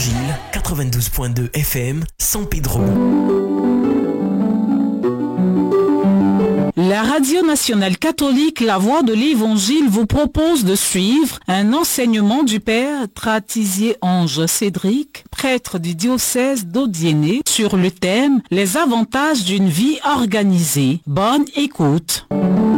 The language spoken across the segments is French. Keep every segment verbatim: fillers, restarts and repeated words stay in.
Évangile quatre-vingt-douze point deux F M San Pedro. La Radio Nationale Catholique La Voix de l'Évangile vous propose de suivre un enseignement du Père Tratisier-Ange Cédric, prêtre du diocèse d'Odiéné, sur le thème « Les avantages d'une vie organisée ». Bonne écoute.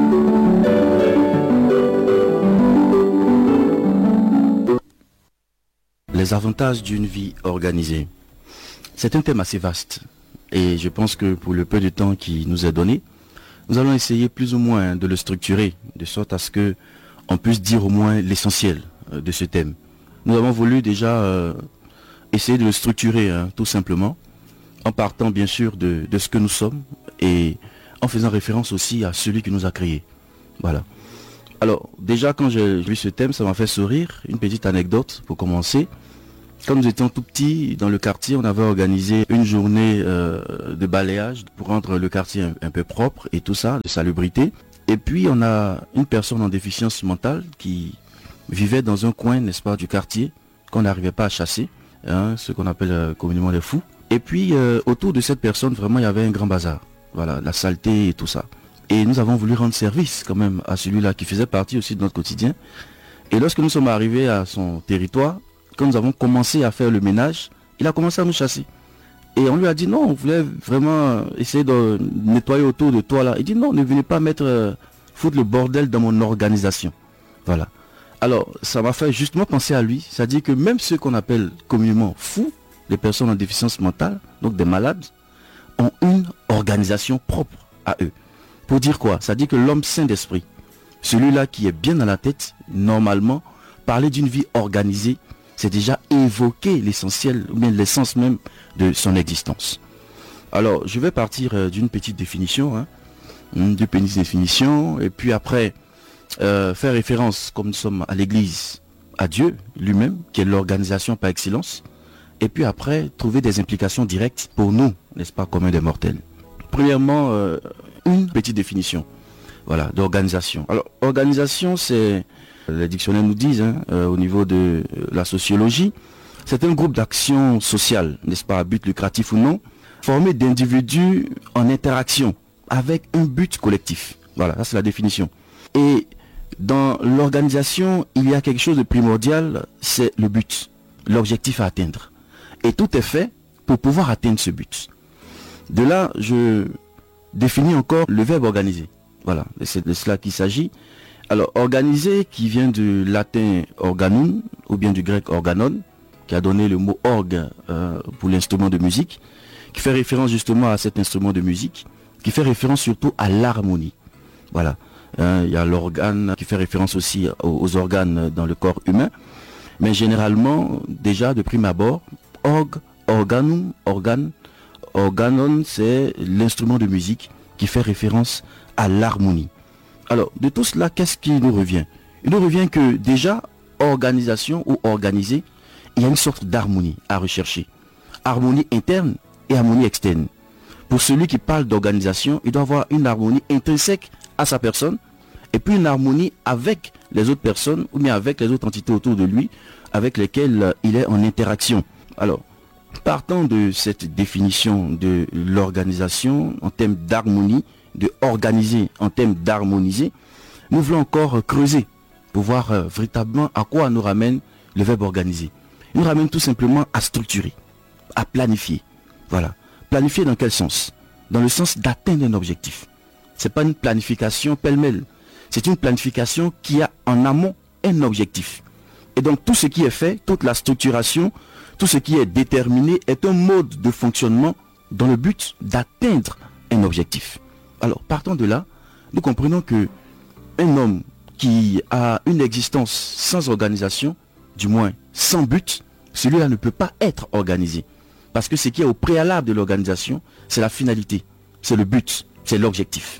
Les avantages d'une vie organisée. C'est un thème assez vaste et je pense que pour le peu de temps qui nous est donné, nous allons essayer plus ou moins de le structurer de sorte à ce que on puisse dire au moins l'essentiel de ce thème. Nous avons voulu déjà euh, essayer de le structurer hein, tout simplement en partant bien sûr de, de ce que nous sommes et en faisant référence aussi à celui qui nous a créés. Voilà. Alors déjà quand j'ai lu ce thème, ça m'a fait sourire. Une petite anecdote pour commencer. Quand nous étions tout petits, dans le quartier, on avait organisé une journée euh, de balayage pour rendre le quartier un, un peu propre et tout ça, de salubrité. Et puis on a une personne en déficience mentale qui vivait dans un coin, n'est-ce pas, du quartier, qu'on n'arrivait pas à chasser, hein, ce qu'on appelle euh, communément les fous. Et puis euh, autour de cette personne, vraiment, il y avait un grand bazar. Voilà, la saleté et tout ça. Et nous avons voulu rendre service quand même à celui-là qui faisait partie aussi de notre quotidien. Et lorsque nous sommes arrivés à son territoire, quand nous avons commencé à faire le ménage, il a commencé à nous chasser. Et on lui a dit non, on voulait vraiment essayer de nettoyer autour de toi là. Il dit non, ne venez pas mettre, euh, foutre le bordel dans mon organisation. Voilà. Alors, ça m'a fait justement penser à lui. C'est-à-dire que même ceux qu'on appelle communément fous, les personnes en déficience mentale, donc des malades, ont une organisation propre à eux. Pour dire quoi? C'est-à-dire que l'homme sain d'esprit, celui-là qui est bien dans la tête, normalement, parler d'une vie organisée, c'est déjà évoquer l'essentiel, ou bien l'essence même de son existence. Alors, je vais partir euh, d'une petite définition, hein, d'une petite définition, et puis après, euh, faire référence, comme nous sommes à l'Église, à Dieu lui-même, qui est l'organisation par excellence, et puis après, trouver des implications directes pour nous, n'est-ce pas, communs des mortels. Premièrement, euh, une petite définition, voilà, d'organisation. Alors, organisation, c'est... Les dictionnaires nous disent, hein, euh, au niveau de euh, la sociologie, c'est un groupe d'action sociale, n'est-ce pas, à but lucratif ou non, formé d'individus en interaction avec un but collectif. Voilà, ça c'est la définition. Et dans l'organisation, il y a quelque chose de primordial, c'est le but, l'objectif à atteindre. Et tout est fait pour pouvoir atteindre ce but. De là, je définis encore le verbe organiser. Voilà, c'est de cela qu'il s'agit. Alors, organiser, qui vient du latin organum, ou bien du grec organon, qui a donné le mot orgue euh, pour l'instrument de musique, qui fait référence justement à cet instrument de musique, qui fait référence surtout à l'harmonie. Voilà. Hein, il y a l'organe qui fait référence aussi aux, aux organes dans le corps humain. Mais généralement, déjà de prime abord, orgue, organum, organe, organon, c'est l'instrument de musique qui fait référence à l'harmonie. Alors, de tout cela, qu'est-ce qui nous revient? Il nous revient que déjà, organisation ou organiser, il y a une sorte d'harmonie à rechercher. Harmonie interne et harmonie externe. Pour celui qui parle d'organisation, il doit avoir une harmonie intrinsèque à sa personne, et puis une harmonie avec les autres personnes, ou bien avec les autres entités autour de lui, avec lesquelles il est en interaction. Alors, partant de cette définition de l'organisation en termes d'harmonie, de organiser en termes d'harmoniser, nous voulons encore creuser pour voir euh, véritablement à quoi nous ramène le verbe organiser. Il nous ramène tout simplement à structurer, à planifier. Voilà. Planifier dans quel sens? Dans le sens d'atteindre un objectif. Ce n'est pas une planification pêle-mêle. C'est une planification qui a en amont un objectif. Et donc tout ce qui est fait, toute la structuration, tout ce qui est déterminé est un mode de fonctionnement dans le but d'atteindre un objectif. Alors, partant de là, nous comprenons que un homme qui a une existence sans organisation, du moins sans but, celui-là ne peut pas être organisé. Parce que ce qui est au préalable de l'organisation, c'est la finalité, c'est le but, c'est l'objectif.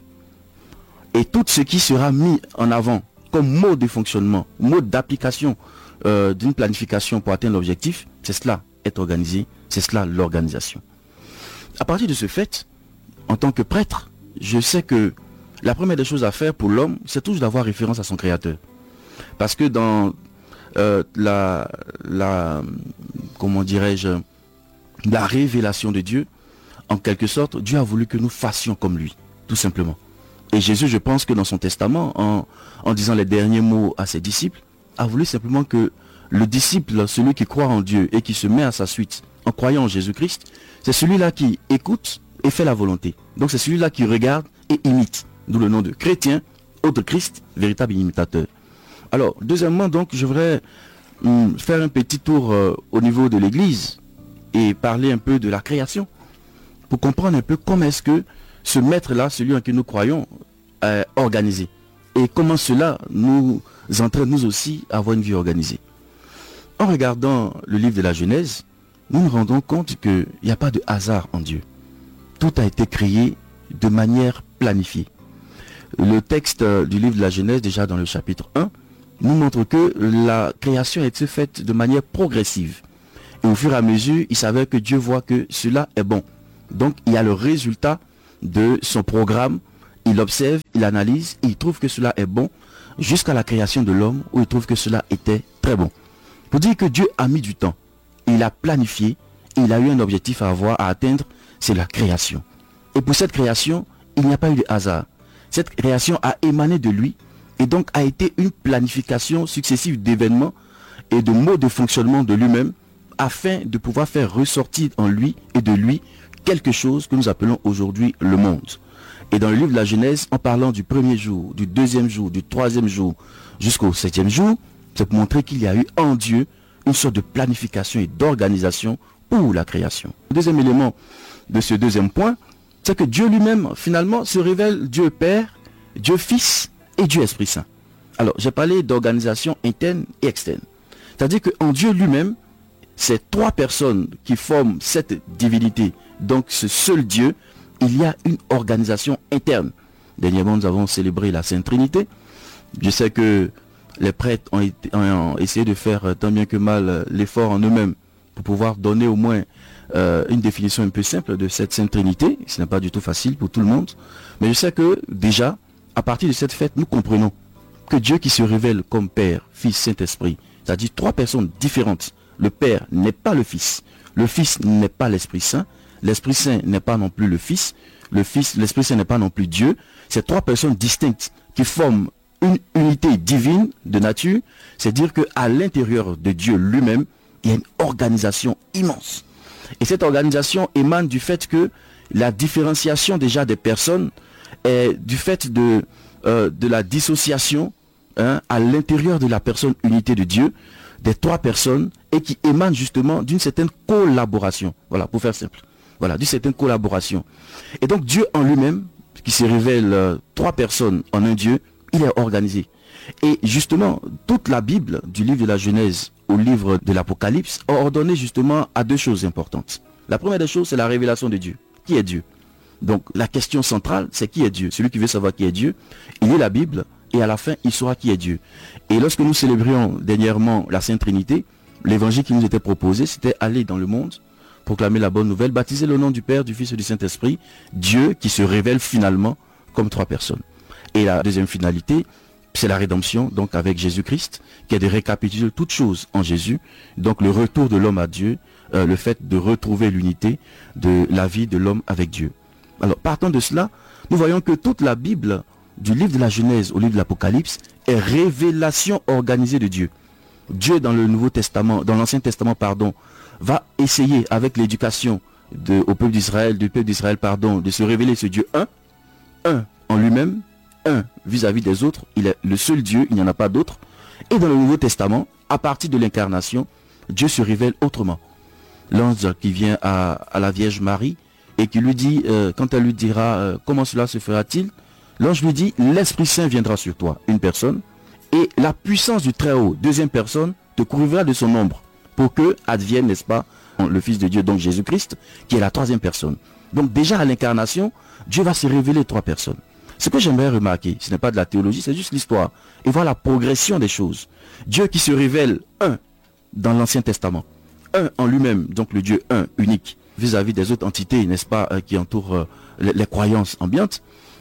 Et tout ce qui sera mis en avant comme mode de fonctionnement, mode d'application euh, d'une planification pour atteindre l'objectif, c'est cela, être organisé, c'est cela l'organisation. À partir de ce fait, en tant que prêtre, je sais que la première des choses à faire pour l'homme, c'est toujours d'avoir référence à son créateur. Parce que dans euh, la, la comment dirais-je, la révélation de Dieu. En quelque sorte, Dieu a voulu que nous fassions comme lui, tout simplement. Et Jésus, je pense que dans son testament, en, en disant les derniers mots à ses disciples, a voulu simplement que le disciple, celui qui croit en Dieu et qui se met à sa suite en croyant en Jésus-Christ, c'est celui-là qui écoute et fait la volonté. Donc c'est celui-là qui regarde et imite. D'où le nom de chrétien, autre Christ, véritable imitateur. Alors, deuxièmement, donc, je voudrais hum, faire un petit tour euh, au niveau de l'Église et parler un peu de la création pour comprendre un peu comment est-ce que ce maître-là, celui en qui nous croyons, est organisé. Et comment cela nous entraîne nous aussi à avoir une vie organisée. En regardant le livre de la Genèse, nous nous rendons compte qu'il n'y a pas de hasard en Dieu. Tout a été créé de manière planifiée. Le texte du livre de la Genèse, déjà dans le chapitre un, nous montre que la création a été faite de manière progressive. Et au fur et à mesure, il s'avère que Dieu voit que cela est bon. Donc, il y a le résultat de son programme. Il observe, il analyse, et il trouve que cela est bon, jusqu'à la création de l'homme, où il trouve que cela était très bon. Pour dire que Dieu a mis du temps, il a planifié, et il a eu un objectif à avoir, à atteindre, c'est la création. Et pour cette création, il n'y a pas eu de hasard. Cette création a émané de lui, et donc a été une planification successive d'événements et de modes de fonctionnement de lui-même, afin de pouvoir faire ressortir en lui et de lui quelque chose que nous appelons aujourd'hui le monde. Et dans le livre de la Genèse, en parlant du premier jour, du deuxième jour, du troisième jour, jusqu'au septième jour, c'est pour montrer qu'il y a eu en Dieu une sorte de planification et d'organisation pour la création. Le deuxième élément de ce deuxième point, c'est que Dieu lui-même, finalement, se révèle Dieu Père, Dieu Fils et Dieu Esprit Saint. Alors, j'ai parlé d'organisation interne et externe. C'est-à-dire qu'en Dieu lui-même, ces trois personnes qui forment cette divinité, donc ce seul Dieu, il y a une organisation interne. Dernièrement, nous avons célébré la Sainte Trinité. Je sais que les prêtres ont, été, ont essayé de faire tant bien que mal l'effort en eux-mêmes pour pouvoir donner au moins euh, une définition un peu simple de cette Sainte Trinité. Ce n'est pas du tout facile pour tout le monde. Mais je sais que déjà, à partir de cette fête, nous comprenons que Dieu qui se révèle comme Père, Fils, Saint-Esprit, c'est-à-dire trois personnes différentes. Le Père n'est pas le Fils. Le Fils n'est pas l'Esprit Saint. L'Esprit Saint n'est pas non plus le Fils. Le Fils, l'Esprit Saint n'est pas non plus Dieu. C'est trois personnes distinctes qui forment une unité divine de nature. C'est dire qu'à l'intérieur de Dieu lui-même, il y a une organisation immense. Et cette organisation émane du fait que la différenciation déjà des personnes est du fait de, euh, de la dissociation hein, à l'intérieur de la personne unité de Dieu, des trois personnes, et qui émane justement d'une certaine collaboration. Voilà, pour faire simple. Voilà, d'une certaine collaboration. Et donc Dieu en lui-même, qui se révèle euh, trois personnes en un Dieu, il est organisé. Et justement, toute la Bible, du livre de la Genèse au livre de l'Apocalypse, a ordonné justement à deux choses importantes. La première des choses, c'est la révélation de Dieu. Qui est Dieu? Donc la question centrale, c'est qui est Dieu? Celui qui veut savoir qui est Dieu, il lit la Bible, et à la fin, il saura qui est Dieu. Et lorsque nous célébrions dernièrement la Sainte Trinité, l'évangile qui nous était proposé, c'était aller dans le monde, proclamer la bonne nouvelle, baptiser le nom du Père, du Fils et du Saint-Esprit, Dieu qui se révèle finalement comme trois personnes. Et la deuxième finalité, c'est la rédemption, donc avec Jésus-Christ, qui est de récapituler toutes choses en Jésus, donc le retour de l'homme à Dieu, euh, le fait de retrouver l'unité de la vie de l'homme avec Dieu. Alors, partant de cela, nous voyons que toute la Bible, du livre de la Genèse au livre de l'Apocalypse, est révélation organisée de Dieu. Dieu dans le Nouveau Testament, dans l'Ancien Testament, pardon, va essayer avec l'éducation au peuple d'Israël, du peuple d'Israël, pardon, de se révéler ce Dieu un, un en lui-même, un vis-à-vis des autres, il est le seul Dieu, il n'y en a pas d'autre. Et dans le Nouveau Testament, à partir de l'incarnation, Dieu se révèle autrement. L'ange qui vient à, à la Vierge Marie et qui lui dit, euh, quand elle lui dira, euh, comment cela se fera-t-il? L'ange lui dit, l'Esprit Saint viendra sur toi, une personne, et la puissance du Très-Haut, deuxième personne, te couvrira de son ombre, pour que advienne, n'est-ce pas, le Fils de Dieu, donc Jésus-Christ, qui est la troisième personne. Donc déjà à l'incarnation, Dieu va se révéler trois personnes. Ce que j'aimerais remarquer, ce n'est pas de la théologie, c'est juste l'histoire. Et voir la progression des choses. Dieu qui se révèle un dans l'Ancien Testament. Un en lui-même, donc le Dieu un, unique, vis-à-vis des autres entités, n'est-ce pas, qui entourent les, les croyances ambiantes.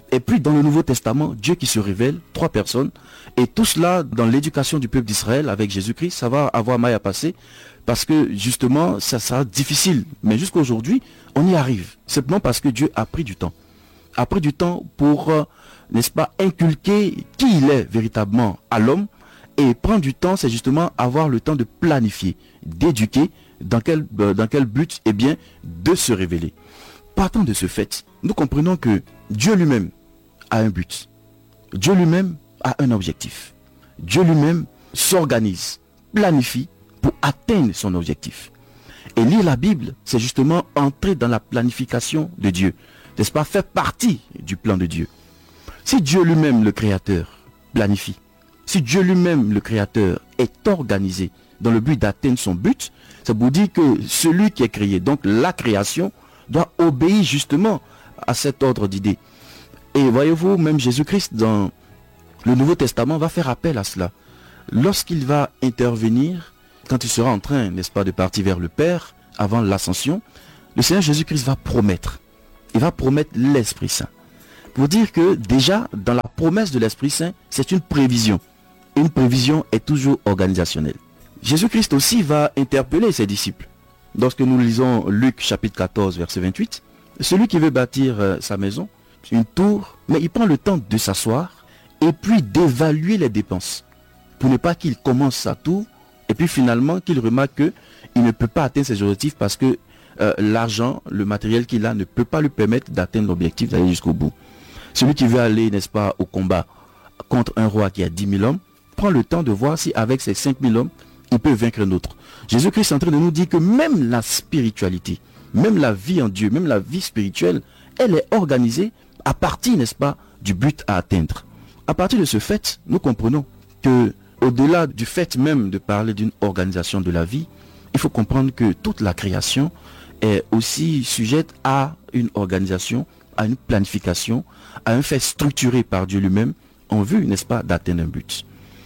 Et puis dans le Nouveau Testament, Dieu qui se révèle, trois personnes. Et tout cela dans l'éducation du peuple d'Israël avec Jésus-Christ, ça va avoir maille à passer. Parce que justement, ça sera difficile. Mais jusqu'à aujourd'hui, on y arrive. Simplement parce que Dieu a pris du temps. A pris du temps pour, euh, n'est-ce pas, inculquer qui il est véritablement à l'homme. Et prendre du temps, c'est justement avoir le temps de planifier, d'éduquer, dans quel, euh, dans quel but, eh bien, de se révéler. Partant de ce fait, nous comprenons que Dieu lui-même a un but. Dieu lui-même a un objectif. Dieu lui-même s'organise, planifie pour atteindre son objectif. Et lire la Bible, c'est justement entrer dans la planification de Dieu. N'est-ce pas, faire partie du plan de Dieu. Si Dieu lui-même, le Créateur, planifie, si Dieu lui-même, le Créateur, est organisé dans le but d'atteindre son but, ça vous dit que celui qui est créé, donc la création, doit obéir justement à cet ordre d'idées. Et voyez-vous, même Jésus-Christ, dans le Nouveau Testament, va faire appel à cela. Lorsqu'il va intervenir, quand il sera en train, n'est-ce pas, de partir vers le Père, avant l'ascension, le Seigneur Jésus-Christ va promettre. Il va promettre l'Esprit Saint. Pour dire que déjà, dans la promesse de l'Esprit Saint, c'est une prévision. Une prévision est toujours organisationnelle. Jésus-Christ aussi va interpeller ses disciples. Lorsque nous lisons Luc chapitre quatorze, verset vingt-huit, celui qui veut bâtir euh, sa maison, une tour, mais il prend le temps de s'asseoir et puis d'évaluer les dépenses. Pour ne pas qu'il commence sa tour et puis finalement qu'il remarque qu'il ne peut pas atteindre ses objectifs parce que euh, l'argent, le matériel qu'il a ne peut pas lui permettre d'atteindre l'objectif, d'aller jusqu'au bout. Celui qui veut aller, n'est-ce pas, au combat contre un roi qui a dix mille hommes, prend le temps de voir si avec ces cinq mille hommes, il peut vaincre un autre. Jésus-Christ est en train de nous dire que même la spiritualité, même la vie en Dieu, même la vie spirituelle, elle est organisée à partir, n'est-ce pas, du but à atteindre. À partir de ce fait, nous comprenons que au-delà du fait même de parler d'une organisation de la vie, il faut comprendre que toute la création est aussi sujette à une organisation, à une planification, à un fait structuré par Dieu lui-même en vue, n'est-ce pas, d'atteindre un but.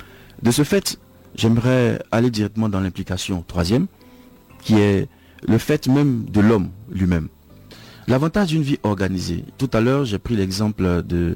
De ce fait, j'aimerais aller directement dans l'implication troisième, qui est le fait même de l'homme lui-même. L'avantage d'une vie organisée. Tout à l'heure, j'ai pris l'exemple de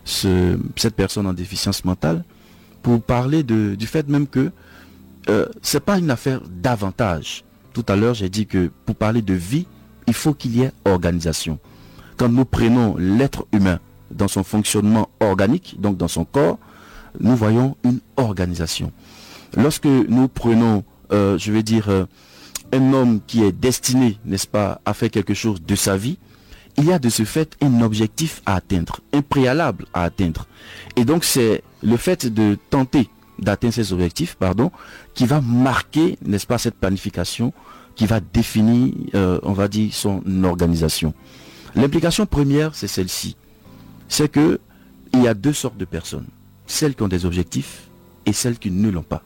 ce, cette personne en déficience mentale pour parler de, du fait même que euh, ce n'est pas une affaire d'avantage. Tout à l'heure, j'ai dit que pour parler de vie, il faut qu'il y ait organisation. Quand nous prenons l'être humain dans son fonctionnement organique, donc dans son corps, nous voyons une organisation. Lorsque nous prenons, euh, je vais dire, euh, un homme qui est destiné, n'est-ce pas, à faire quelque chose de sa vie, il y a de ce fait un objectif à atteindre, un préalable à atteindre. Et donc c'est le fait de tenter d'atteindre ces objectifs, pardon, qui va marquer, n'est-ce pas, cette planification, qui va définir, euh, on va dire, son organisation. L'implication première, c'est celle-ci. C'est que il y a deux sortes de personnes. Celles qui ont des objectifs et celles qui ne l'ont pas.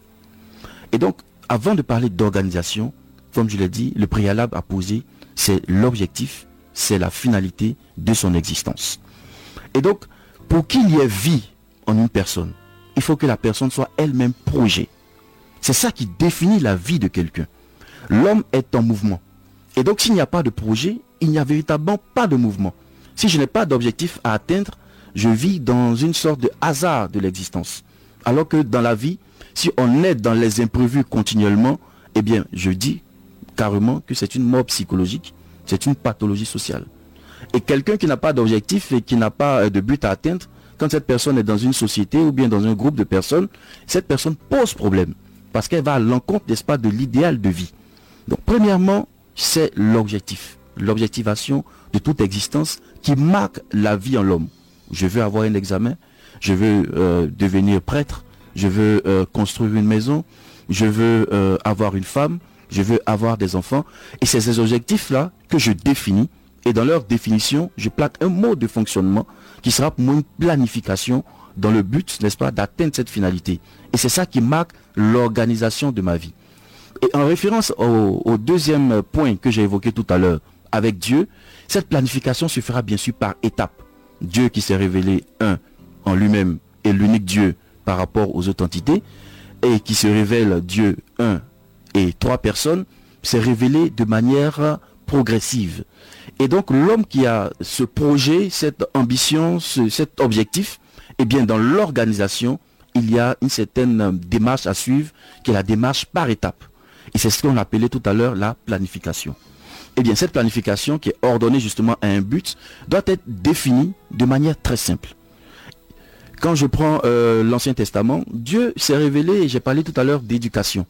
Et donc, avant de parler d'organisation, comme je l'ai dit, le préalable à poser, c'est l'objectif, c'est la finalité de son existence. Et donc, pour qu'il y ait vie en une personne, il faut que la personne soit elle-même projet. C'est ça qui définit la vie de quelqu'un. L'homme est en mouvement. Et donc, s'il n'y a pas de projet, il n'y a véritablement pas de mouvement. Si je n'ai pas d'objectif à atteindre, je vis dans une sorte de hasard de l'existence. Alors que dans la vie, si on est dans les imprévus continuellement, eh bien, je dis carrément que c'est une mort psychologique, c'est une pathologie sociale. Et quelqu'un qui n'a pas d'objectif et qui n'a pas de but à atteindre, quand cette personne est dans une société ou bien dans un groupe de personnes, cette personne pose problème. Parce qu'elle va à l'encontre, n'est-ce pas, de l'idéal de vie. Donc, premièrement, c'est l'objectif. L'objectivation de toute existence qui marque la vie en l'homme. Je veux avoir un examen, je veux euh, devenir prêtre, je veux euh, construire une maison, je veux euh, avoir une femme, je veux avoir des enfants. Et c'est ces objectifs-là que je définis. Et dans leur définition, je plaque un mode de fonctionnement qui sera pour moi une planification dans le but, n'est-ce pas, d'atteindre cette finalité. Et c'est ça qui marque l'organisation de ma vie. Et en référence au, au deuxième point que j'ai évoqué tout à l'heure, avec Dieu, cette planification se fera bien sûr par étapes. Dieu qui s'est révélé un en lui-même et l'unique Dieu par rapport aux autres entités, et qui se révèle Dieu un et trois personnes, s'est révélé de manière progressive. Et donc l'homme qui a ce projet, cette ambition, ce, cet objectif, eh bien dans l'organisation, il y a une certaine démarche à suivre, qui est la démarche par étapes. Et c'est ce qu'on appelait tout à l'heure la planification. Eh bien cette planification qui est ordonnée justement à un but, doit être définie de manière très simple. Quand je prends euh, l'Ancien Testament, Dieu s'est révélé, et j'ai parlé tout à l'heure d'éducation.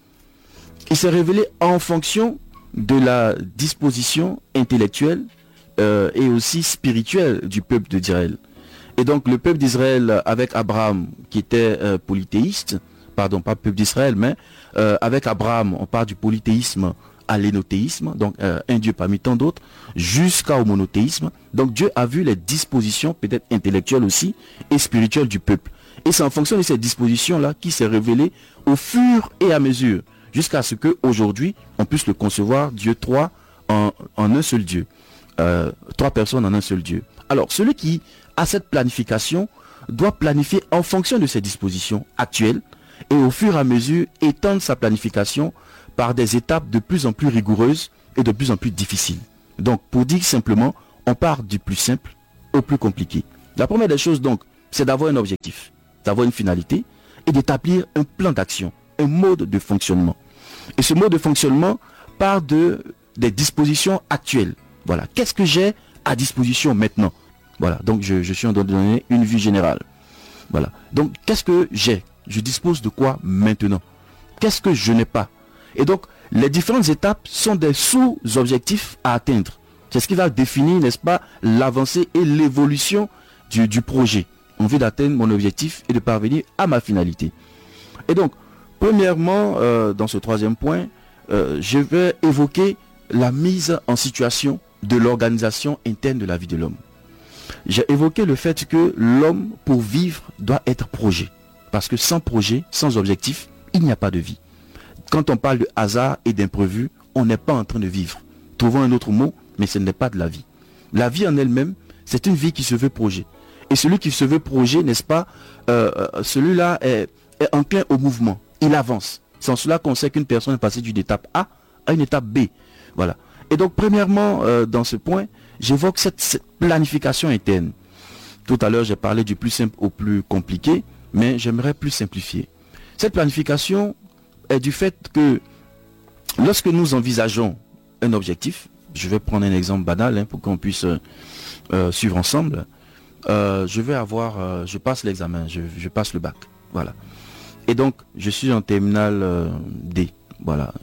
Il s'est révélé en fonction de la disposition intellectuelle euh, et aussi spirituelle du peuple d'Israël. Et donc le peuple d'Israël avec Abraham qui était euh, polythéiste, pardon, pas peuple d'Israël, mais euh, avec Abraham, on parle du polythéisme à l'énothéisme, donc euh, un Dieu parmi tant d'autres, jusqu'au monothéisme. Donc Dieu a vu les dispositions peut-être intellectuelles aussi et spirituelles du peuple. Et c'est en fonction de ces dispositions-là qui s'est révélé au fur et à mesure, jusqu'à ce qu'aujourd'hui, on puisse le concevoir, Dieu trois, en, en un seul Dieu. Euh, trois personnes en un seul Dieu. Alors, celui qui a cette planification doit planifier en fonction de ses dispositions actuelles et au fur et à mesure étendre sa planification par des étapes de plus en plus rigoureuses et de plus en plus difficiles. Donc, pour dire simplement, on part du plus simple au plus compliqué. La première des choses, donc, c'est d'avoir un objectif, d'avoir une finalité et d'établir un plan d'action, un mode de fonctionnement. Et ce mode de fonctionnement part de, des dispositions actuelles. Voilà. Qu'est-ce que j'ai à disposition maintenant? Voilà. Donc, je, je suis en train de donner une vue générale. Voilà. Donc, qu'est-ce que j'ai? Je dispose de quoi maintenant? Qu'est-ce que je n'ai pas? Et donc, les différentes étapes sont des sous-objectifs à atteindre. C'est ce qui va définir, n'est-ce pas, l'avancée et l'évolution du, du projet. En vue d'atteindre mon objectif et de parvenir à ma finalité. Et donc, premièrement, euh, dans ce troisième point, euh, je vais évoquer la mise en situation de l'organisation interne de la vie de l'homme. J'ai évoqué le fait que l'homme, pour vivre, doit être projet. Parce que sans projet, sans objectif, il n'y a pas de vie. Quand on parle de hasard et d'imprévu, on n'est pas en train de vivre. Trouvons un autre mot, mais ce n'est pas de la vie. La vie en elle-même, c'est une vie qui se veut projet. Et celui qui se veut projet, n'est-ce pas, euh, celui-là est, est enclin au mouvement. Il avance. C'est en cela qu'on sait qu'une personne est passée d'une étape A à une étape B. Voilà. Et donc, premièrement, euh, dans ce point, j'évoque cette, cette planification interne. Tout à l'heure, j'ai parlé du plus simple au plus compliqué, mais j'aimerais plus simplifier. Cette planification est du fait que lorsque nous envisageons un objectif, je vais prendre un exemple banal hein, pour qu'on puisse euh, suivre ensemble. Euh, je vais avoir, euh, je passe l'examen, je, je passe le bac, voilà. Et donc, je suis en terminale euh, D, voilà.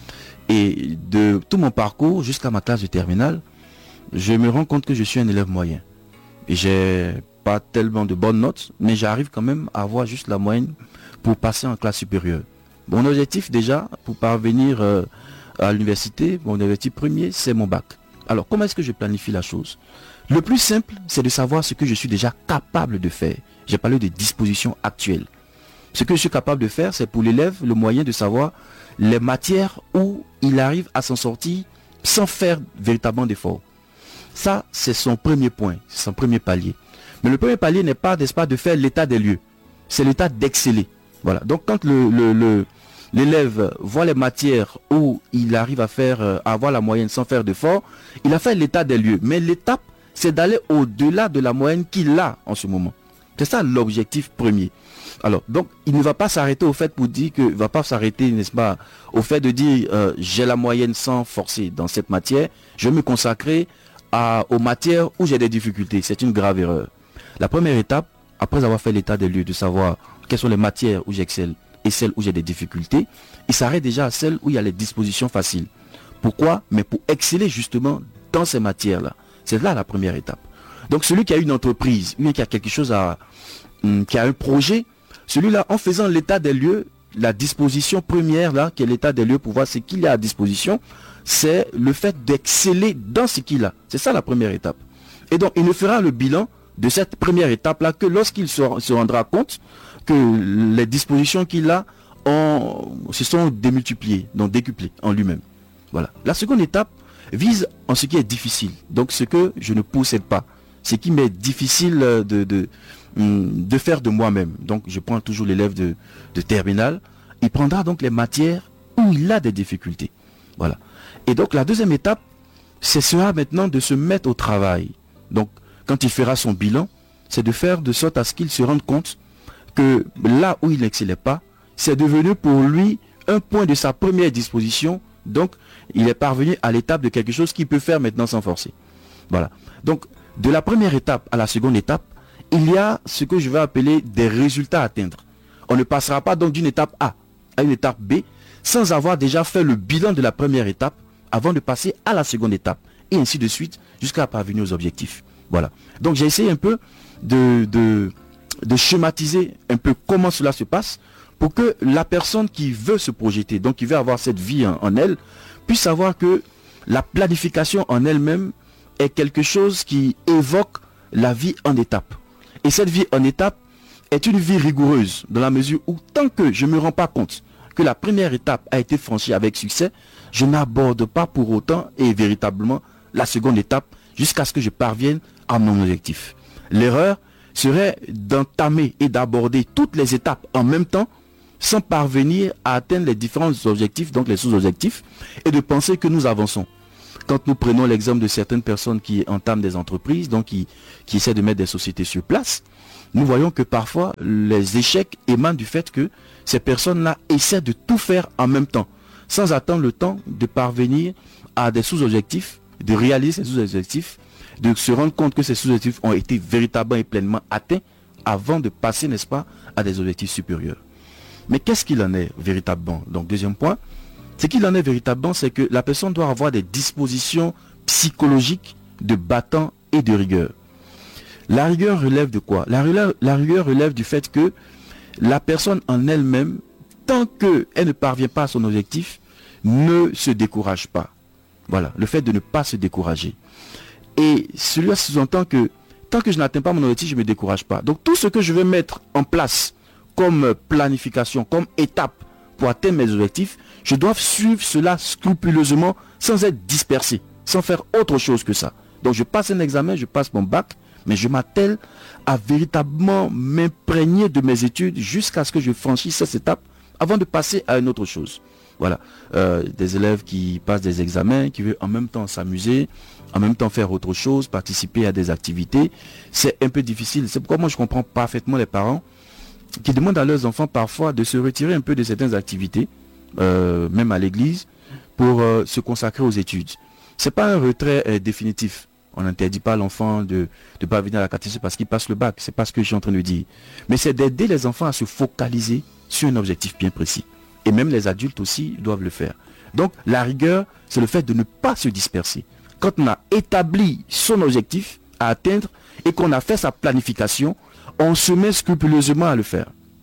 Et de tout mon parcours jusqu'à ma classe de terminale, je me rends compte que je suis un élève moyen. Et j'ai pas tellement de bonnes notes, mais j'arrive quand même à avoir juste la moyenne pour passer en classe supérieure. Mon objectif déjà, pour parvenir euh, à l'université, mon objectif premier, c'est mon bac. Alors, comment est-ce que je planifie la chose? Le plus simple, c'est de savoir ce que je suis déjà capable de faire. J'ai parlé de dispositions actuelles. Ce que je suis capable de faire, c'est pour l'élève le moyen de savoir les matières où il arrive à s'en sortir sans faire véritablement d'effort. Ça, c'est son premier point, c'est son premier palier. Mais le premier palier n'est pas, n'est-ce pas, de faire l'état des lieux. C'est l'état d'exceller. Voilà. Donc, quand le, le, le, l'élève voit les matières où il arrive à faire, à avoir la moyenne sans faire d'effort, il a fait l'état des lieux. Mais l'étape, c'est d'aller au-delà de la moyenne qu'il a en ce moment. C'est ça l'objectif premier. Alors, donc, il ne va pas s'arrêter au fait pour dire que, il ne va pas s'arrêter, n'est-ce pas, au fait de dire, euh, j'ai la moyenne sans forcer dans cette matière, je vais me consacrer à, aux matières où j'ai des difficultés. C'est une grave erreur. La première étape, après avoir fait l'état des lieux, de savoir quelles sont les matières où j'excelle et celles où j'ai des difficultés, il s'arrête déjà à celles où il y a les dispositions faciles. Pourquoi? Mais pour exceller justement dans ces matières-là. C'est là la première étape. Donc celui qui a une entreprise, lui qui a quelque chose à, hum, qui a un projet, celui-là, en faisant l'état des lieux, la disposition première là, qui est l'état des lieux pour voir ce qu'il y a à disposition, c'est le fait d'exceller dans ce qu'il a. C'est ça la première étape. Et donc il ne fera le bilan de cette première étape-là que lorsqu'il se, se rendra compte que les dispositions qu'il a ont, se sont démultipliées, donc décuplées en lui-même. Voilà. La seconde étape vise en ce qui est difficile. Donc ce que je ne possède pas. Ce qui m'est difficile de, de, de faire de moi-même. Donc je prends toujours l'élève de, de terminale. Il prendra donc les matières où il a des difficultés. Voilà. Et donc la deuxième étape c'est cela maintenant de se mettre au travail. Donc, quand il fera son bilan, c'est de faire de sorte à ce qu'il se rende compte que là où il n'excellait pas, c'est devenu pour lui un point de sa première disposition. Donc, il est parvenu à l'étape de quelque chose qu'il peut faire maintenant sans forcer. Voilà. Donc, de la première étape à la seconde étape, il y a ce que je vais appeler des résultats à atteindre. On ne passera pas donc d'une étape A à une étape B sans avoir déjà fait le bilan de la première étape avant de passer à la seconde étape. Et ainsi de suite jusqu'à parvenir aux objectifs. Voilà. Donc, j'ai essayé un peu de, de, de schématiser un peu comment cela se passe pour que la personne qui veut se projeter, donc qui veut avoir cette vie en, en elle, puisse savoir que la planification en elle-même est quelque chose qui évoque la vie en étapes. Et cette vie en étapes est une vie rigoureuse dans la mesure où tant que je ne me rends pas compte que la première étape a été franchie avec succès, je n'aborde pas pour autant et véritablement la seconde étape jusqu'à ce que je parvienne à mon objectif. L'erreur serait d'entamer et d'aborder toutes les étapes en même temps sans parvenir à atteindre les différents objectifs, donc les sous-objectifs, et de penser que nous avançons. Quand nous prenons l'exemple de certaines personnes qui entament des entreprises, donc qui, qui essaient de mettre des sociétés sur place, nous voyons que parfois les échecs émanent du fait que ces personnes-là essaient de tout faire en même temps, sans attendre le temps de parvenir à des sous-objectifs, de réaliser ces sous-objectifs, de se rendre compte que ces sous-objectifs ont été véritablement et pleinement atteints avant de passer, n'est-ce pas, à des objectifs supérieurs. Mais qu'est-ce qu'il en est véritablement? Donc, deuxième point, ce qu'il en est véritablement, c'est que la personne doit avoir des dispositions psychologiques de battant et de rigueur. La rigueur relève de quoi? La rigueur, la rigueur relève du fait que la personne en elle-même, tant qu'elle ne parvient pas à son objectif, ne se décourage pas. Voilà, le fait de ne pas se décourager. Et celui-là sous-entend que tant que je n'atteins pas mon objectif, je ne me décourage pas. Donc tout ce que je vais mettre en place comme planification, comme étape pour atteindre mes objectifs, je dois suivre cela scrupuleusement sans être dispersé, sans faire autre chose que ça. Donc je passe un examen, je passe mon bac, mais je m'attelle à véritablement m'imprégner de mes études jusqu'à ce que je franchisse cette étape avant de passer à une autre chose. Voilà, euh, des élèves qui passent des examens, qui veulent en même temps s'amuser, en même temps faire autre chose, participer à des activités, c'est un peu difficile. C'est pourquoi moi je comprends parfaitement les parents qui demandent à leurs enfants parfois de se retirer un peu de certaines activités, euh, même à l'église, pour euh, se consacrer aux études. C'est pas un retrait euh, définitif. On n'interdit pas à l'enfant de ne pas venir à la catéchèse parce qu'il passe le bac. C'est pas ce que je suis en train de dire. Mais c'est d'aider les enfants à se focaliser sur un objectif bien précis. Et même les adultes aussi doivent le faire. Donc la rigueur, c'est le fait de ne pas se disperser. Quand on a établi son objectif à atteindre et qu'on a fait sa planification, on se met scrupuleusement à le faire.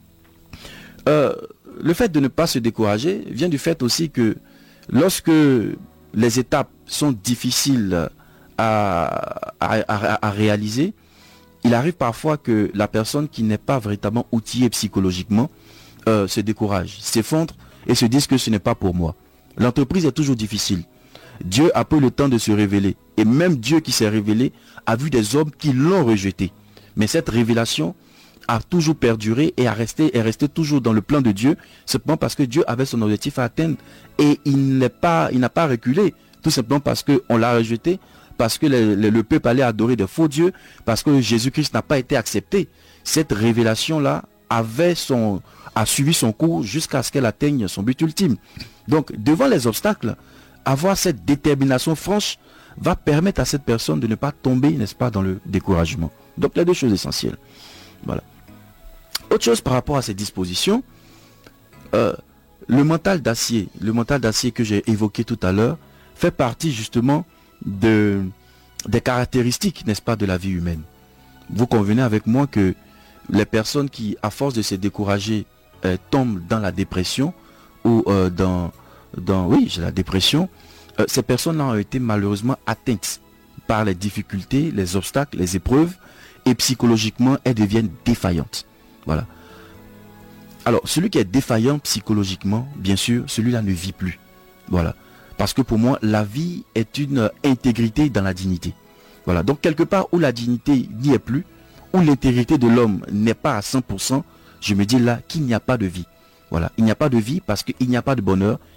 Euh, le fait de ne pas se décourager vient du fait aussi que lorsque les étapes sont difficiles à, à, à, à réaliser, il arrive parfois que la personne qui n'est pas véritablement outillée psychologiquement euh, se décourage, s'effondre et se dise que ce n'est pas pour moi. L'entreprise est toujours difficile. Dieu a pris le temps de se révéler. Et même Dieu qui s'est révélé a vu des hommes qui l'ont rejeté. Mais cette révélation a toujours perduré et a resté, est resté toujours dans le plan de Dieu, simplement parce que Dieu avait son objectif à atteindre. Et il n'est pas, il n'a pas reculé, tout simplement parce qu'on l'a rejeté, parce que le, le, le peuple allait adorer des faux dieux, parce que Jésus-Christ n'a pas été accepté. Cette révélation-là avait son, a suivi son cours jusqu'à ce qu'elle atteigne son but ultime. Donc, devant les obstacles, avoir cette détermination franche va permettre à cette personne de ne pas tomber, n'est-ce pas, dans le découragement. Donc, les deux choses essentielles. Voilà. Autre chose par rapport à ces dispositions, euh, le mental d'acier, le mental d'acier que j'ai évoqué tout à l'heure, fait partie justement de, des caractéristiques, n'est-ce pas, de la vie humaine. Vous convenez avec moi que les personnes qui, à force de se décourager, euh, tombent dans la dépression ou euh, dans, dans, oui, la dépression, euh, ces personnes-là ont été malheureusement atteintes par les difficultés, les obstacles, les épreuves, et psychologiquement, elles deviennent défaillantes. Voilà. Alors, celui qui est défaillant psychologiquement, bien sûr, celui-là ne vit plus. Voilà. Parce que pour moi, la vie est une intégrité dans la dignité. Voilà. Donc, quelque part où la dignité n'y est plus, où l'intégrité de l'homme n'est pas à cent pour cent, je me dis là qu'il n'y a pas de vie. Voilà. Il n'y a pas de vie parce qu'il n'y a pas de bonheur,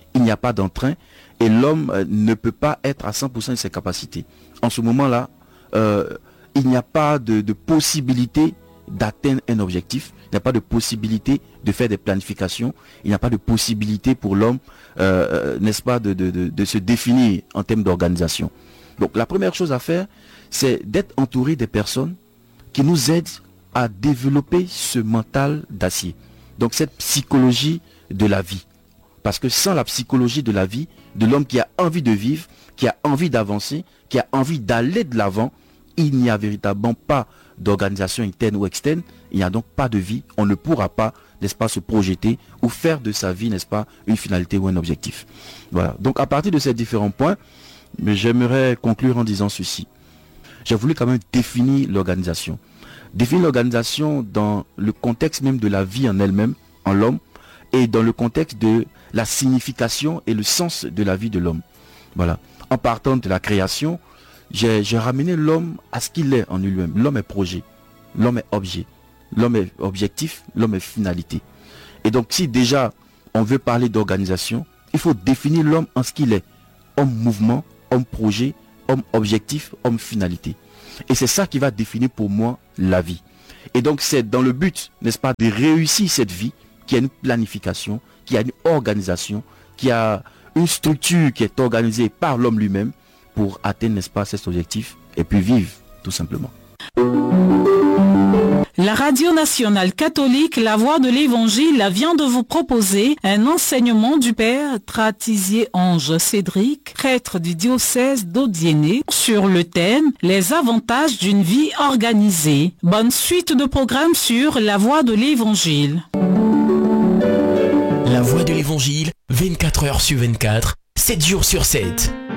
il n'y a pas d'entrain et l'homme euh, ne peut pas être à cent pour cent de ses capacités. En ce moment-là, euh, il n'y a pas de, de possibilité d'atteindre un objectif, il n'y a pas de possibilité de faire des planifications, il n'y a pas de possibilité pour l'homme, euh, n'est-ce pas, de, de, de, de se définir en termes d'organisation. Donc la première chose à faire, c'est d'être entouré des personnes qui nous aident à développer ce mental d'acier. Donc cette psychologie de la vie. Parce que sans la psychologie de la vie, de l'homme qui a envie de vivre, qui a envie d'avancer, qui a envie d'aller de l'avant, il n'y a véritablement pas d'organisation interne ou externe, il n'y a donc pas de vie, on ne pourra pas, n'est-ce pas, se projeter ou faire de sa vie, n'est-ce pas, une finalité ou un objectif. Voilà, donc à partir de ces différents points, j'aimerais conclure en disant ceci. J'ai voulu quand même définir l'organisation. Définir l'organisation dans le contexte même de la vie en elle-même, en l'homme, et dans le contexte de la signification et le sens de la vie de l'homme. Voilà, en partant de la création, J'ai ramené l'homme à ce qu'il est en lui-même. L'homme est projet, l'homme est objet, l'homme est objectif, l'homme est finalité. Et donc si déjà on veut parler d'organisation, il faut définir l'homme en ce qu'il est. Homme mouvement, homme projet, homme objectif, homme finalité. Et c'est ça qui va définir pour moi la vie. Et donc c'est dans le but, n'est-ce pas, de réussir cette vie, qui a une planification, qui a une organisation, qui a une structure qui est organisée par l'homme lui-même, pour atteindre, n'est-ce pas, cet objectif et puis vivre, tout simplement. La Radio Nationale Catholique, La Voix de l'Évangile, vient de vous proposer un enseignement du Père Tratisier-Ange Cédric, prêtre du diocèse d'Odiéné, sur le thème « Les avantages d'une vie organisée ». Bonne suite de programme sur La Voix de l'Évangile. La Voix de l'Évangile, vingt-quatre heures sur vingt-quatre, sept jours sur sept.